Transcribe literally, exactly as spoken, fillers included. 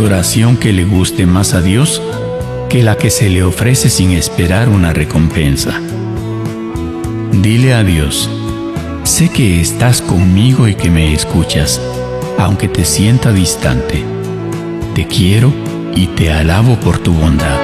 adoración que le guste más a Dios que la que se le ofrece sin esperar una recompensa. Dile a Dios: sé que estás conmigo y que me escuchas, aunque te sienta distante. Te quiero y te alabo por tu bondad.